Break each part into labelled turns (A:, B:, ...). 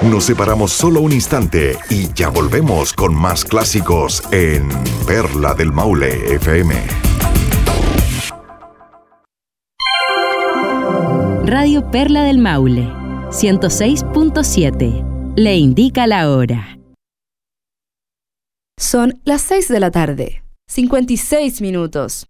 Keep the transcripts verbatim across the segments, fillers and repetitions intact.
A: Nos separamos solo un instante y ya volvemos con más clásicos en Perla del Maule F M.
B: Radio Perla del Maule, ciento seis punto siete. Le indica la hora.
C: Son las seis de la tarde, cincuenta y seis minutos.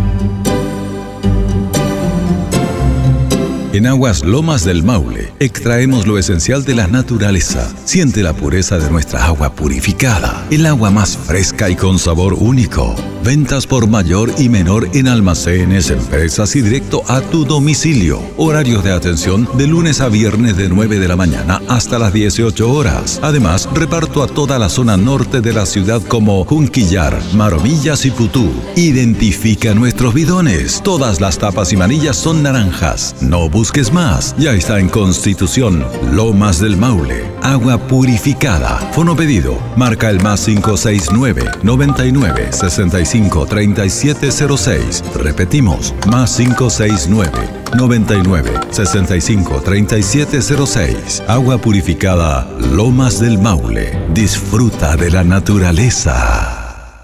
D: En Aguas Lomas del Maule, extraemos lo esencial de la naturaleza. Siente la pureza de nuestra agua purificada, el agua más fresca y con sabor único. Ventas por mayor y menor en almacenes, empresas y directo a tu domicilio. Horarios de atención de lunes a viernes de nueve de la mañana hasta las dieciocho horas. Además, reparto a toda la zona norte de la ciudad como Junquillar, Maromillas y Putú. Identifica nuestros bidones. Todas las tapas y manillas son naranjas. No busques más. Ya está en Constitución, Lomas del Maule. Agua purificada. Fono pedido. Marca el más cinco seis nueve, noventa y nueve, sesenta y cinco, treinta y siete cero seis. Repetimos, más cinco seis nueve, noventa y nueve, sesenta y cinco, treinta y siete cero seis. Agua purificada Lomas del Maule. Disfruta de la naturaleza.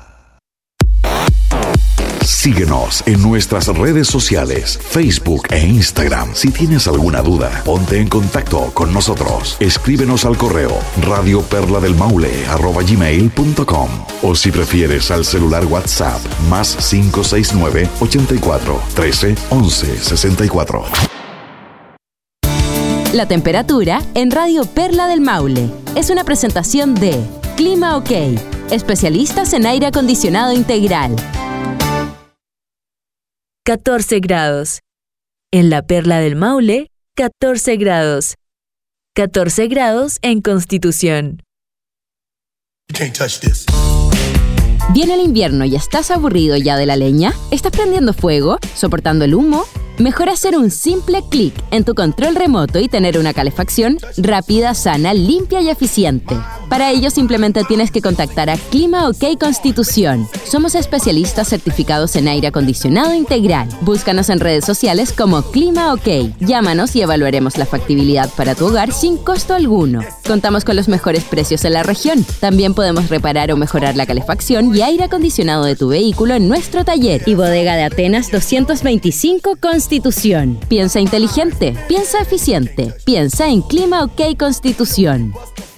A: Síguenos en nuestras redes sociales, Facebook e Instagram. Si tienes alguna duda, ponte en contacto con nosotros. Escríbenos al correo radioperladelmaule arroba gmail punto com o si prefieres al celular WhatsApp más cinco seis nueve, ochenta y cuatro, trece, once, sesenta y cuatro.
B: La temperatura en Radio Perla del Maule es una presentación de Clima OK, especialistas en aire acondicionado integral.
C: catorce grados. En la Perla del Maule, catorce grados. catorce grados en Constitución.
B: ¿Viene el invierno y estás aburrido ya de la leña? ¿Estás prendiendo fuego? ¿Soportando el humo? Mejor hacer un simple clic en tu control remoto y tener una calefacción rápida, sana, limpia y eficiente. Para ello simplemente tienes que contactar a Clima OK Constitución. Somos especialistas certificados en aire acondicionado integral. Búscanos en redes sociales como Clima OK. Llámanos y evaluaremos la factibilidad para tu hogar sin costo alguno. Contamos con los mejores precios en la región. También podemos reparar o mejorar la calefacción y aire acondicionado de tu vehículo en nuestro taller y bodega de Atenas doscientos veinticinco Constitución. Piensa inteligente, piensa eficiente, piensa en Clima OK Constitución.